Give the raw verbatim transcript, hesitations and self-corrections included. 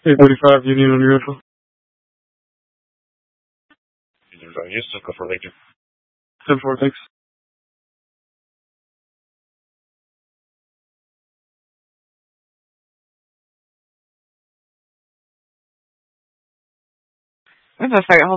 eight thirty-five, Union on your info. Yes, go for later. ten four, thanks. I'm sorry, hold